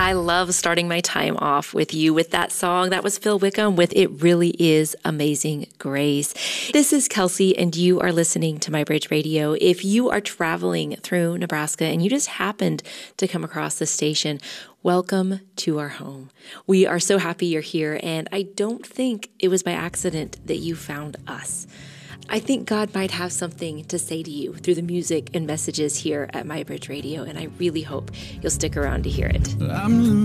I love starting my time off with you with that song. That was Phil Wickham with It Really Is Amazing Grace. This is Kelsey, and you are listening to My Bridge Radio. If you are traveling through Nebraska and you just happened to come across this station, welcome to our home. We are so happy you're here, and I don't think it was by accident that you found us. I think God might have something to say to you through the music and messages here at My Bridge Radio, and I really hope you'll stick around to hear it.